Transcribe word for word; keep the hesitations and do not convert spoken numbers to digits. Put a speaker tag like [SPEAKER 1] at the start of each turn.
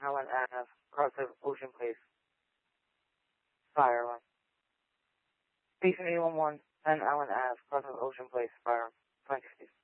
[SPEAKER 1] Allen Ave, cross of Ocean Place. Fire alarm. Station eight one one, ten Allen Ave, cross of Ocean Place. Fire alarm. twenty-six.